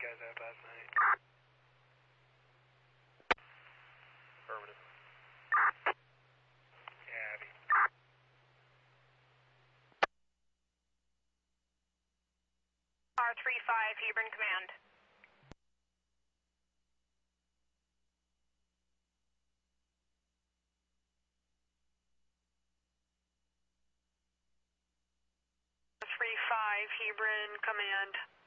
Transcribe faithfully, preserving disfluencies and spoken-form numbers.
guys out last night. Affirmative. Yeah, Abby. R three five, Hebron Command. three five, Hebron Command.